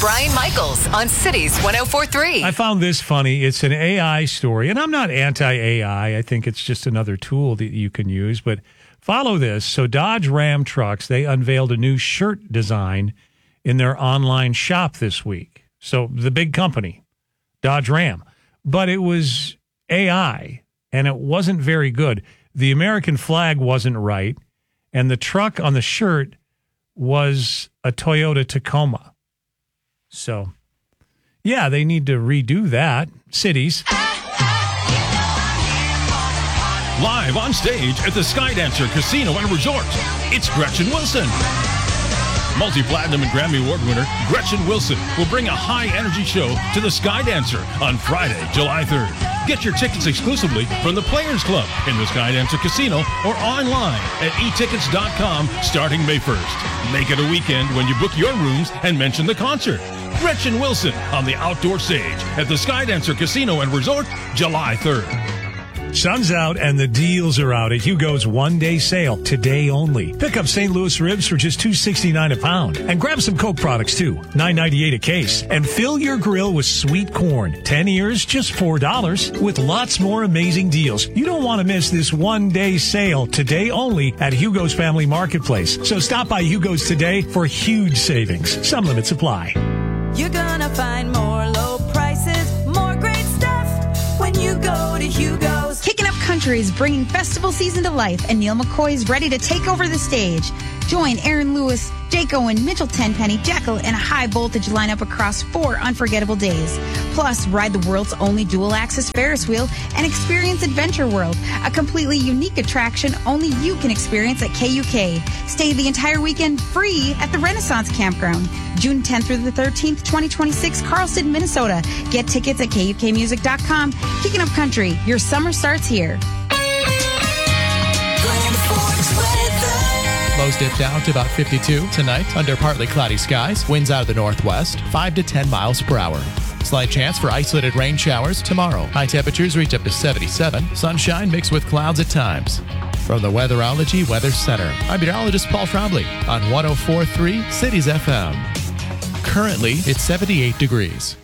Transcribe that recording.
Brian Michaels on Cities 104.3. I found this funny. It's an AI story, and I'm not anti-AI. I think it's just another tool that you can use, but follow this. So Dodge Ram Trucks, they unveiled a new shirt design in their online shop this week. So the big company, Dodge Ram. But it was AI, and it wasn't very good. The American flag wasn't right, and the truck on the shirt was a Toyota Tacoma. So, yeah, they need to redo that. Cities. Live on stage at the Skydancer Casino and Resort, it's Gretchen Wilson. Multi-platinum and Grammy Award winner Gretchen Wilson will bring a high-energy show to the Skydancer on Friday, July 3rd. Get your tickets exclusively from the Players Club in the Skydancer Casino or online at etickets.com starting May 1st. Make it a weekend when you book your rooms and mention the concert. Gretchen Wilson on the outdoor stage at the Skydancer Casino and Resort, July 3rd. Sun's out and the deals are out at Hugo's one-day sale, today only. Pick up St. Louis ribs for just $2.69 a pound. And grab some Coke products, too, $9.98 a case. And fill your grill with sweet corn, 10 ears, just $4, with lots more amazing deals. You don't want to miss this one-day sale, today only, at Hugo's Family Marketplace. So stop by Hugo's today for huge savings. Some limits apply. You're gonna find more low prices, more great stuff when you go to Hugo's. Kicking Up Country is bringing festival season to life, and Neil McCoy is ready to take over the stage. Join Aaron Lewis, Jake Owen, Mitchell Tenpenny, Jekyll, and a high-voltage lineup across 4 unforgettable days. Plus, ride the world's only dual-axis Ferris wheel and experience Adventure World, a completely unique attraction only you can experience at KUK. Stay the entire weekend free at the Renaissance Campground. June 10th through the 13th, 2026, Carlston, Minnesota. Get tickets at KUKmusic.com. Kicking Up Country, your summer starts here. Lows dip down to about 52 tonight under partly cloudy skies. Winds out of the northwest, 5 to 10 miles per hour. Slight chance for isolated rain showers tomorrow. High temperatures reach up to 77. Sunshine mixed with clouds at times. From the Weatherology Weather Center, I'm meteorologist Paul Trombley on 104.3 Cities FM. Currently, it's 78 degrees.